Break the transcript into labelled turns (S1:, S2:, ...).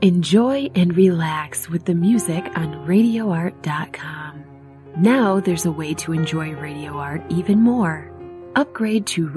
S1: Enjoy and relax with the music on RadioArt.com. Now there's a way to enjoy Radio Art even more. Upgrade to